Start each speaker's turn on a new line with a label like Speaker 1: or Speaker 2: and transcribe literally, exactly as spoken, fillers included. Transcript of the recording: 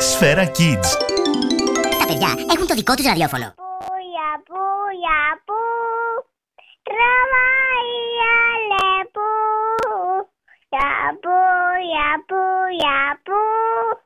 Speaker 1: Σφαίρα Kids.
Speaker 2: Τα παιδιά έχουν το δικό τους ραδιόφωνο.
Speaker 3: Πούια, πούια, πού, τραβάει αλεπού. Για πού, για πού, για πού,